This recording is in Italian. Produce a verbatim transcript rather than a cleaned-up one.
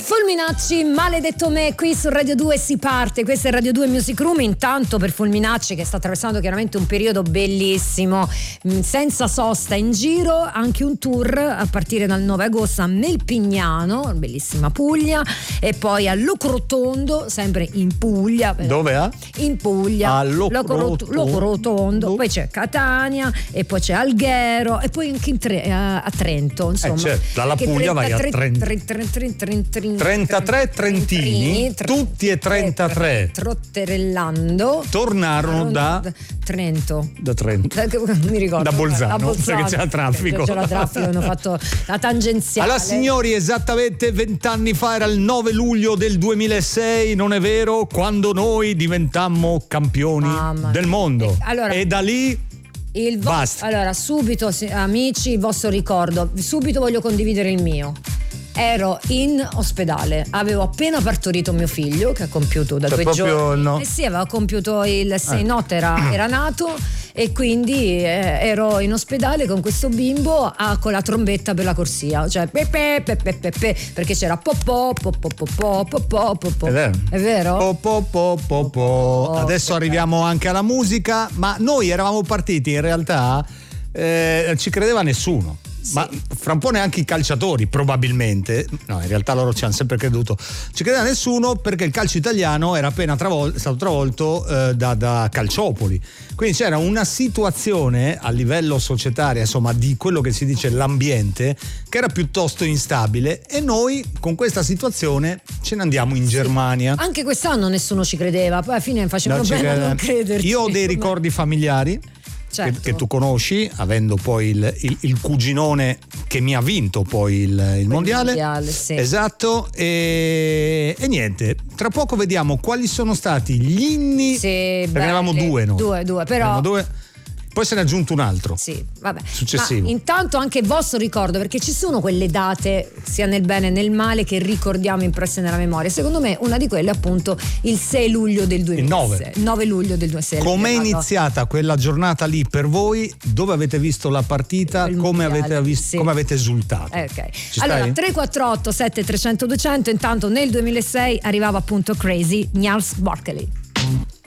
Fulminacci, maledetto me, qui su Radio due si parte, questa è Radio due Music Room. Intanto per Fulminacci, che sta attraversando chiaramente un periodo bellissimo, senza sosta in giro, anche un tour a partire dal nove agosto a Melpignano, bellissima Puglia, e poi a Locorotondo, sempre in Puglia. Dove ha? In Puglia, a Locorotondo. Locorotondo, poi c'è Catania e poi c'è Alghero e poi anche in tre, a, a Trento, insomma. Eh certo, dalla Puglia vai a Trento. trentatré trentini, tutti e trentatré trotterellando tornarono da Trento da Trento da, non mi ricordo, da Bolzano, da Bolzano perché c'era traffico c'era traffico, hanno fatto la tangenziale. Allora signori, esattamente vent'anni fa, era il nove luglio del duemilasei, non è vero, quando noi diventammo campioni Mamma del mondo e, allora, e da lì il vo- basta. Allora subito amici, il vostro ricordo, subito voglio condividere il mio. Ero in ospedale, avevo appena partorito mio figlio che ha compiuto da cioè, due giorni. No. Eh sì, aveva compiuto il sei eh. notte, era, era nato e quindi eh, ero in ospedale con questo bimbo a, con la trombetta per la corsia, cioè pepe pepe pepe, perché c'era popò popò popò popò popò. È vero? È vero? Popò popò popò. Adesso arriviamo anche alla musica, ma noi eravamo partiti in realtà eh, ci credeva nessuno. Sì. Ma fra un po' neanche i calciatori probabilmente, no, in realtà loro ci hanno sempre creduto, ci credeva nessuno perché il calcio italiano era appena travol- stato travolto eh, da, da Calciopoli, quindi c'era una situazione a livello societario, insomma, di quello che si dice l'ambiente, che era piuttosto instabile, e noi con questa situazione ce ne andiamo in sì. Germania. Anche quest'anno nessuno ci credeva, poi alla fine facevano bene a non crederci. Io ho dei ricordi familiari. Certo. Che, che tu conosci, avendo poi il, il, il cuginone che mi ha vinto poi il, il mondiale, mondiale sì. Esatto, e, e niente, tra poco vediamo quali sono stati gli inni, sì, perché belle. ne avevamo due noi. Due, due, però due. Poi se ne è aggiunto un altro. Sì, vabbè. Successivo. Ma intanto anche il vostro ricordo, perché ci sono quelle date, sia nel bene e nel male, che ricordiamo impresse nella memoria. Secondo me una di quelle è appunto il sei luglio del duemilasei. Il nove luglio del duemilasei. Com'è iniziata quella giornata lì per voi? Dove avete visto la partita? Come mondiale, avete visto, sì. Come avete esultato? Eh, ok. Allora, tre quattro otto sette tre zero zero due zero zero. Intanto nel duemilasei arrivava appunto Crazy, Gnarls Barkley.